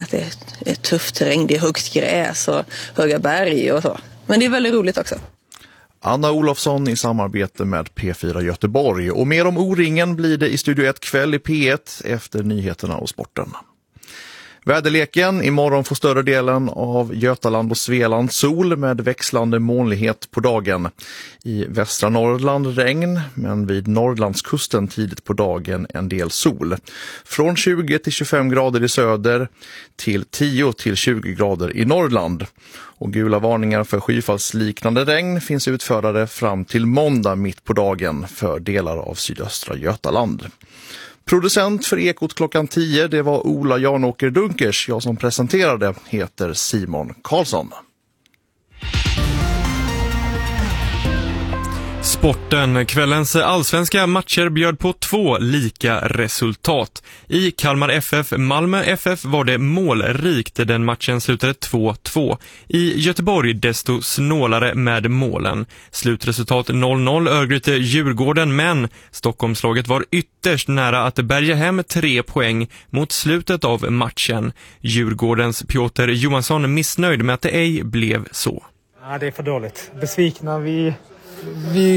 att det är tuff terräng, det är högt gräs och höga berg och så. Men det är väldigt roligt också. Anna Olofsson i samarbete med P4 Göteborg. Och mer om O-ringen blir det i Studio 1 kväll i P1 efter nyheterna och sporten. Väderleken, imorgon får större delen av Götaland och Svealand sol med växlande molnighet på dagen. I västra Norrland regn, men vid Norrlandskusten tidigt på dagen en del sol. Från 20 till 25 grader i söder till 10 till 20 grader i Norrland. Och gula varningar för skyfallsliknande regn finns utfärdade fram till måndag mitt på dagen för delar av sydöstra Götaland. Producent för Ekot klockan 10, det var Ola Janåker Dunkers. Jag som presenterade heter Simon Karlsson. Sporten. Kvällens allsvenska matcher bjöd på 2 lika resultat. I Kalmar FF Malmö FF var det målrikt. Den matchen slutade 2-2. I Göteborg desto snålare med målen. Slutresultat 0-0 Örgryte Djurgården, men Stockholmslaget var ytterst nära att bärga hem 3 poäng mot slutet av matchen. Djurgårdens Piotr Johansson missnöjd med att det ej blev så. Ja, det är för dåligt. Besvikna. Vi